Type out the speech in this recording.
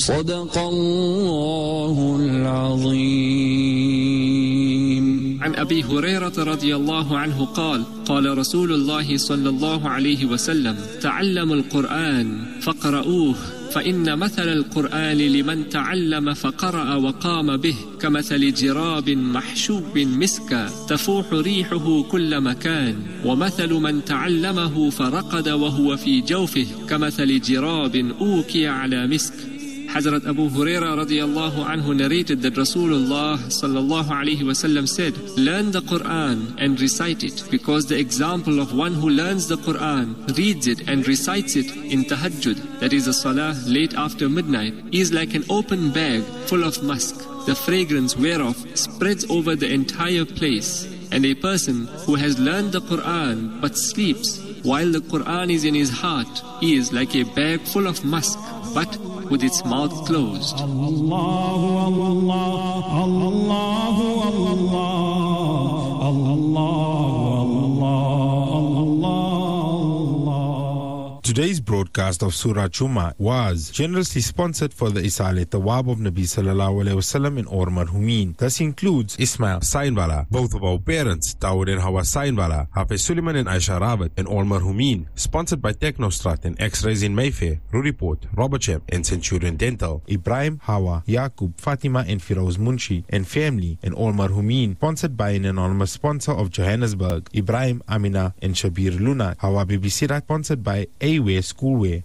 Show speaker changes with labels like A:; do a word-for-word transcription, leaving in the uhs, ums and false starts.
A: صدق الله العظيم.
B: عن أبي هريرة رضي الله عنه قال قال رسول الله صلى الله عليه وسلم تعلموا القرآن فقرؤوه فإن مثل القرآن لمن تعلم فقرأ وقام به كمثل جراب محشوب مسكا تفوح ريحه كل مكان ومثل من تعلمه فرقد وهو في جوفه كمثل جراب أوكي على مسك. Hazrat Abu Huraira radiallahu anhu narrated that Rasulullah sallallahu alayhi wasallam said, learn the Quran and recite it, because the example of one who learns the Quran, reads it and recites it in tahajjud, that is a salah late after midnight, is like an open bag full of musk, the fragrance whereof spreads over the entire place. And a person who has learned the Quran but sleeps while the Quran is in his heart is like a bag full of musk, but with its mouth closed.
C: Allahu Allah, Allahu Allah, Allahu Allah.
D: Today's broadcast of Surah Juma was generously sponsored for the Isale Tawab of Nabi Sallallahu Alaihi Wasallam in Or Marhumin. This includes Ismail Sainwala, both of our parents, Dawood and Hawa Sainwala, Hafiz Suleiman and Aisha Rabat in Or Marhumin. Sponsored by Technostrat and X-Rays in Mayfair, Ruriport, Robertsham and Centurion Dental. Ibrahim, Hawa, Yaqub, Fatima and Firoz Munshi and family in Or Marhumin. Sponsored by an anonymous sponsor of Johannesburg, Ibrahim, Amina and Shabir Luna. Hawa Bibi Sirat, sponsored by A Schoolwear.